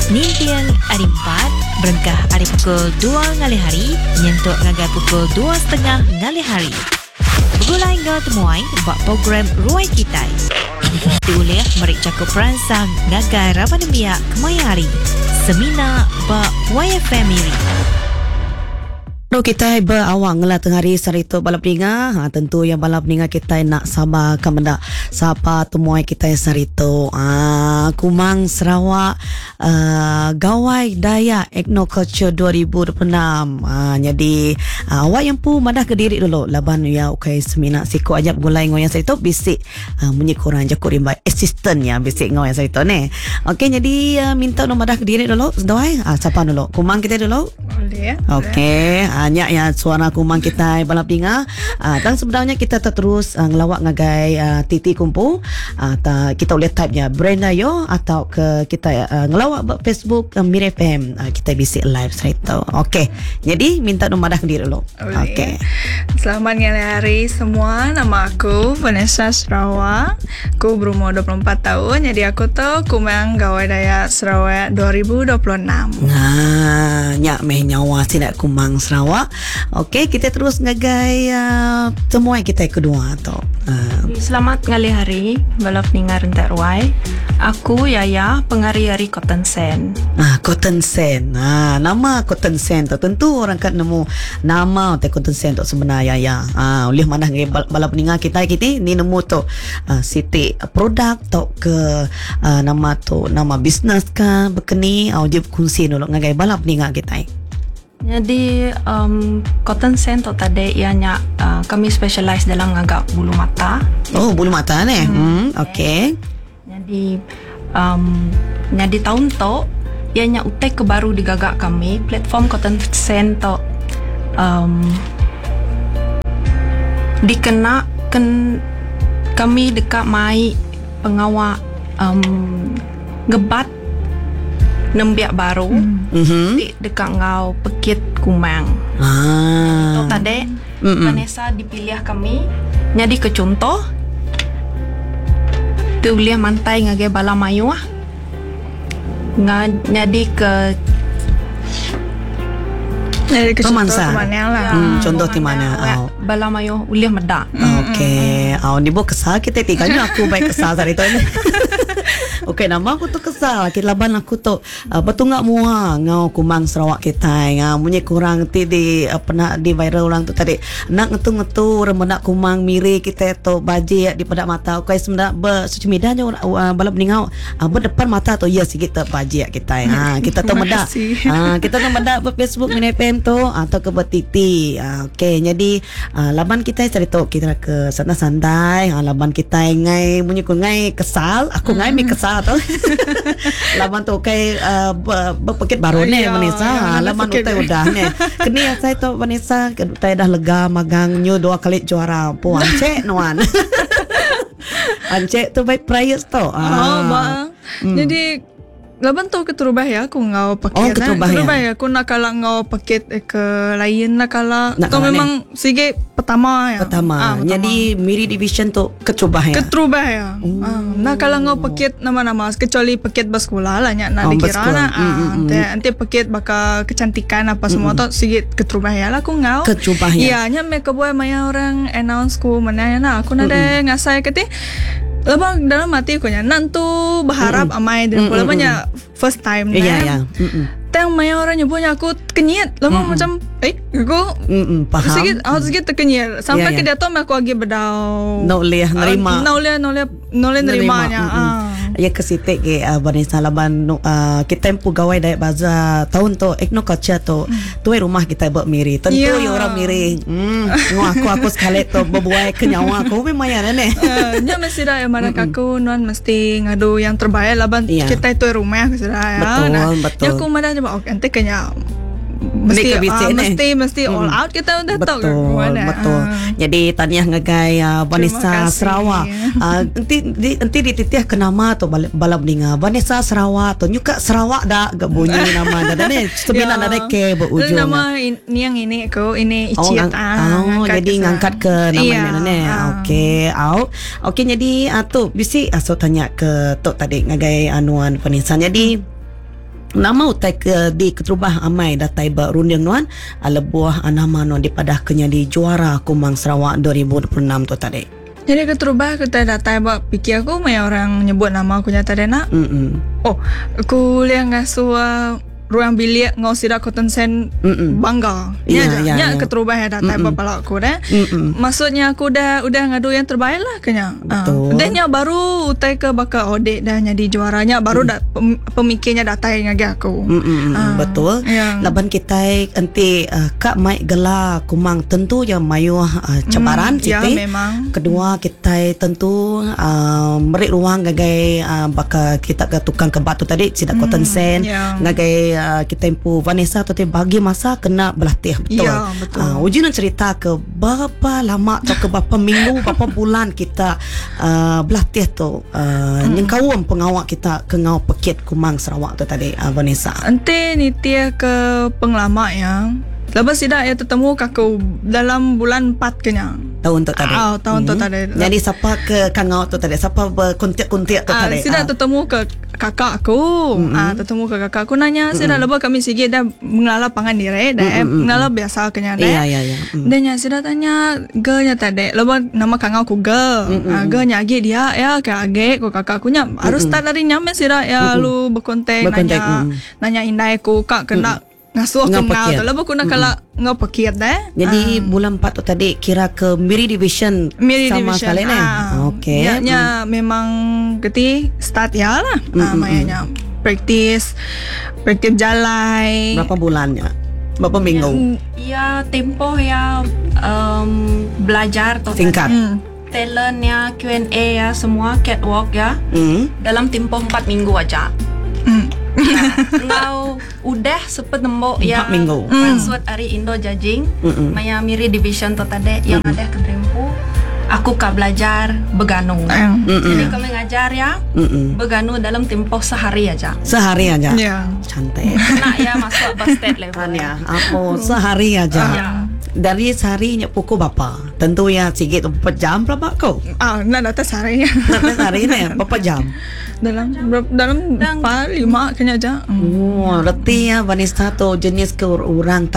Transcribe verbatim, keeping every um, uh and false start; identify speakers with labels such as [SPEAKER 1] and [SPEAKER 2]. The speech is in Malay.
[SPEAKER 1] Senin Tiang hari empat, berengkah hari pukul dua ngali hari, nyentuk ngagai pukul dua setengah ngali hari. Bergulai ngau temuai buat program Ruai Kitai. Diuliah merik cakup peransang ngagai Raban Biak Kemayari. Semina ba Y F M Miri.
[SPEAKER 2] No, kita berawang lah tengah hari sarito balap ninga. Ha, tentu yang balap ninga kita nak sabar kamenda siapa temuai kita sarito. Ah, Kumang Sarawak uh, Gawai Daya Ethnoculture dua ribu dua puluh enam. Ah, jadi uh, awak yang pu madah ke diri dulu laban ya okay semina siko ajak gulai ngoyang sarito bisik uh, munyi kurang jakut rimbai assistant ya bisik ngoyang sarito ni. Okey, jadi uh, minta no madah ke diri dulu. Sedoi ah siapa dulu? Kumang kita dulu.
[SPEAKER 3] Boleh ya.
[SPEAKER 2] Okey. Hanya ya suara kumang kita balap dinga. Uh, dan sebenarnya kita terus uh, ngelawak ngagai uh, Titi Kumpu. Uh, ta, kita boleh type nya Brenda Yo atau ke kita uh, ngelawak buat Facebook uh, Mir F M. Uh, kita bisik live cerita. Okey. Jadi minta nombor dah diri dulu. Okey.
[SPEAKER 3] Selamat hari semua. Nama aku Vanessa Sarawak. Aku berumur dua puluh empat tahun. Jadi aku tu Kumang Gawai Daya Sarawak dua ribu dua puluh enam.
[SPEAKER 2] Nah, nyak meh nyawa sidak Kumang Sarawak. Okey, kita terus ngagai uh, temuai kita kedua tu. Uh.
[SPEAKER 4] Selamat ngali hari balap ningar rentak ruai. Aku Yaya pengari-hari Cotton Sen.
[SPEAKER 2] Ah, Cotton Sen. Ah, nama Cotton Sen tu tentu orang kat nemu nama te Cotton Sen tu sebenarnya ya. Ah, oleh mana ngai balap ningar kita kita ni nemu tu uh, siti produk tu ke uh, nama tu nama bisnes ka bekeni au dia kunci dulu ngagai balap ningar kita.
[SPEAKER 4] Jadi um, Cotton Sen tu tadi ianya uh, kami specialize dalam ngagak bulu mata.
[SPEAKER 2] Oh, bulu mata ni. Hmm, hmm okey.
[SPEAKER 4] Jadi um, jadi tahun tu ianya utek ke baru digagak kami platform Cotton Sen tu um, dikenakan kami dekat mai pengawal um, ngebat nembiak baru mm-hmm. di dekat ngau Pekit Kumang. Ah. Tu tadi mm-hmm. Vanessa dipilih kami jadi ke contoh tu uliah mantai ngagai bala mayu ah. Nga jadi ke
[SPEAKER 3] jadi ke contoh
[SPEAKER 2] Pemansa.
[SPEAKER 3] Mana lah.
[SPEAKER 2] Hmm, contoh di mana?
[SPEAKER 4] Oh. Bala mayu uliah medak.
[SPEAKER 2] Okey. Au ni bo kesal kita tiganya aku baik kesal hari tu ni. Okey, nama aku tu kesal. Kita laban aku tu uh, betul ngak mua ngau Kumang Sarawak kita. Ngau munyi kurang ti di uh, pernah di viral orang tu tadi. Nak ngetu-ngetu remenak Kumang miri kita tu baji di pada mata. Okey, sebenarnya ber social media nya uh, balap ningau uh, berdepan mata tu ya sikit tu baji kita. Ha, kita tu medak. Ha, kita tu medak ber Facebook Min F M tu atau ke bertiti. Uh, Okey, jadi uh, laban kita cerita kita ke sana santai. Ha, laban kita ngai munyi ku ngai kesal. Aku ngai mi kesal tu. Laman tu kai uh, berpekit baru ni Vanessa. Laman utai udah ni. Kini saya tu Vanessa utai dah lega magang nyu dua kali juara pu ancek nuan. Ancek tu baik prize tu.
[SPEAKER 3] Oh, bang. Hmm. Jadi laban tu keterubah ya aku ngau paket.
[SPEAKER 2] Oh, keterubah ya.
[SPEAKER 3] ya. Aku nak kalah ngau paket eh, ke lain nak kalah. Tu memang
[SPEAKER 2] ni.
[SPEAKER 3] sige pertama ya.
[SPEAKER 2] Pertama. Ah, pertama. Jadi Miri Division tu keterubah ya.
[SPEAKER 3] Keterubah ya. Oh. Ah, nak kalah ngau paket nama-nama kecuali paket bersekolah lah nyak nak
[SPEAKER 2] oh,
[SPEAKER 3] dikira nak.
[SPEAKER 2] Mm, mm,
[SPEAKER 3] nanti, mm. nanti paket bakal kecantikan apa semua mm, tu sige keterubah ya lah aku ngau.
[SPEAKER 2] Keterubah ya.
[SPEAKER 3] Ya, nya me kebuai maya orang announce ku mana na aku nak ada ngasai kete. Labang dalam hati aku nya nantu berharap mm-mm. amai dan pula banyak first time
[SPEAKER 2] ni. Ya ya.
[SPEAKER 3] Tang maya orang nyebutnya aku kenyit. Labang macam eh aku
[SPEAKER 2] mm paham.
[SPEAKER 3] Sikit aku sikit terkenyit sampai
[SPEAKER 2] yeah,
[SPEAKER 3] ke
[SPEAKER 2] yeah.
[SPEAKER 3] dia tu aku lagi berdau.
[SPEAKER 2] No leh nerima.
[SPEAKER 3] No leh no leh no leh nerimanya. Ah.
[SPEAKER 2] Ya kesite ke uh, Vanessa laban uh, kita empu gawai Dayak Baza tahun tu Ethnoculture tu mm. tu rumah kita buat miri. Tentu yeah. ya orang miri. Hmm. aku aku sekali tu berbuai kenyawa aku memang ya ni.
[SPEAKER 3] Nya mesti dah yang marah aku non mesti ngadu yang terbaik laban yeah. kita itu rumah aku sudah ya.
[SPEAKER 2] Betul
[SPEAKER 3] nah,
[SPEAKER 2] betul.
[SPEAKER 3] Ya aku mana coba oh, nanti kayaknya mesti uh, mesti mesti all out kita udah tahu
[SPEAKER 2] betul betul. Uh. Jadi tahniah ngagai uh, Vanessa Sarawak. Uh, nanti di nanti dititih ke nama tu balap ninga Vanessa Sarawak tu nyuka Sarawak dah gak bunyi nama dah ni sembilan ada ke berujung.
[SPEAKER 3] Nama ini yang ini aku ini iciat.
[SPEAKER 2] Oh, oh jadi ngangkat ke nama ni. Okey, au. Okey jadi uh, tu bisi aso tanya ke tok tadi ngagai anuan Vanessa. Jadi Nama utai ke di keterubah amai datai berunding nuan ala buah nama nuan daripada kenya di juara Kumang Sarawak dua ribu dua puluh enam tu tadi.
[SPEAKER 3] Jadi aku terubah kita datai buat fikir aku mai orang nyebut nama aku nyata dena.
[SPEAKER 2] Mm.
[SPEAKER 3] Oh, aku lihat ngasuh uh, ruang bilik ngau sida cotton sen
[SPEAKER 2] Mm-mm.
[SPEAKER 3] bangga.
[SPEAKER 2] Ya,
[SPEAKER 3] Ya,
[SPEAKER 2] ya,
[SPEAKER 3] ya,
[SPEAKER 2] ya.
[SPEAKER 3] keterubah ya datai
[SPEAKER 2] Mm-mm.
[SPEAKER 3] buat pala aku dah.
[SPEAKER 2] Mm-mm.
[SPEAKER 3] Maksudnya aku dah udah ngadu yang terbaik lah kenya.
[SPEAKER 2] Betul.
[SPEAKER 3] Dan nya baru utai ke bakal audit dah jadi juaranya baru dah pem, pemikirnya datai ngagi aku.
[SPEAKER 2] Mm-mm,
[SPEAKER 3] Ah,
[SPEAKER 2] betul.
[SPEAKER 3] ya.
[SPEAKER 2] Laban kita nanti uh, Kak Mai Gela Kumang tentu yang mayu uh, cabaran
[SPEAKER 3] Hmm, ya,
[SPEAKER 2] kita.
[SPEAKER 3] memang.
[SPEAKER 2] Kedua kita tentu uh, beri ruang gagai uh, bakal kita ke tukang kebak tu tadi sidak cotton sen
[SPEAKER 3] ya.
[SPEAKER 2] gagai uh, kita impu Vanessa tu tadi bagi masa kena berlatih betul.
[SPEAKER 3] Ya, betul.
[SPEAKER 2] Uh, uji nak cerita ke berapa lama atau ke berapa minggu berapa bulan kita uh, berlatih tu uh, hmm. yang kawam pengawak kita ke ngau pekit Kumang Sarawak tu tadi uh, Vanessa.
[SPEAKER 3] Ante nitia ke penglama ya. Lepas tidak ya ketemu kakak dalam bulan empat kenya.
[SPEAKER 2] Tahun tu tadi.
[SPEAKER 3] Ah, tahun tu tadi.
[SPEAKER 2] Jadi siapa ke kangau tu tadi? Siapa berkuntiak-kuntiak tu
[SPEAKER 3] Ah,
[SPEAKER 2] tadi?
[SPEAKER 3] sida
[SPEAKER 2] Ah.
[SPEAKER 3] ketemu ke kakak aku.
[SPEAKER 2] Mm-mm.
[SPEAKER 3] Ah, ketemu ke kakak aku nanya sida lepas kami sige dah mengalah pangan diri dah eh,
[SPEAKER 2] Mm-mm.
[SPEAKER 3] mengalah biasa kenya dah.
[SPEAKER 2] Iya, iya, iya. Mm.
[SPEAKER 3] Dan nya sida tanya girlnya tadi. Lepas nama kangau aku girl. Ah, girlnya agi dia ya ke agi ko kakak aku nya harus start dari nyame sida ya lu berkontak
[SPEAKER 2] Berkontak,
[SPEAKER 3] nanya
[SPEAKER 2] mm.
[SPEAKER 3] nanya indai aku kak kena ngasuh
[SPEAKER 2] Ngau
[SPEAKER 3] aku ngau
[SPEAKER 2] pakit.
[SPEAKER 3] tu. Lepas aku nak kala ngau pakit dah.
[SPEAKER 2] Jadi bulan empat tu tadi kira ke Miri Division
[SPEAKER 3] Miri
[SPEAKER 2] sama
[SPEAKER 3] division.
[SPEAKER 2] sekali ni.
[SPEAKER 3] Ah,
[SPEAKER 2] Okey.
[SPEAKER 3] Ya, nya memang keti start ya lah. Ah,
[SPEAKER 2] Mm, mm,
[SPEAKER 3] mayanya practice practice jalai.
[SPEAKER 2] Berapa bulannya? Berapa minggu?
[SPEAKER 4] Ya tempoh ya um, belajar tu
[SPEAKER 2] Singkat.
[SPEAKER 3] Hmm.
[SPEAKER 4] talent ya Q and A ya semua catwalk ya
[SPEAKER 2] Hmm.
[SPEAKER 4] dalam tempoh empat minggu aja.
[SPEAKER 3] Hmm.
[SPEAKER 4] Ngau udah sepet nembok ya
[SPEAKER 2] Empat minggu.
[SPEAKER 4] Transfer hari Indo Judging
[SPEAKER 2] Mm-mm.
[SPEAKER 4] Maya Miri Division tu tadi yang ada ke Drempu. Aku ka belajar beganu.
[SPEAKER 3] Mm.
[SPEAKER 4] Jadi kami ngajar ya
[SPEAKER 2] Mm-mm.
[SPEAKER 4] beganu dalam tempoh sehari aja.
[SPEAKER 2] Sehari aja.
[SPEAKER 3] Ya.
[SPEAKER 2] Cantik.
[SPEAKER 4] Nak ya masuk ke state level.
[SPEAKER 2] Kan ya. Apa sehari aja.
[SPEAKER 4] Ya.
[SPEAKER 2] Dari seharinya pukul berapa? Tentu ya sikit berapa jam berapa kau?
[SPEAKER 3] Ah, nak datang sehari.
[SPEAKER 2] Nak sehari ni berapa jam?
[SPEAKER 3] dalam berapa- dalam
[SPEAKER 4] Dan-
[SPEAKER 3] empat lima kena aja. Hmm.
[SPEAKER 2] Oh, reti ya Vanessa tu jenis ke orang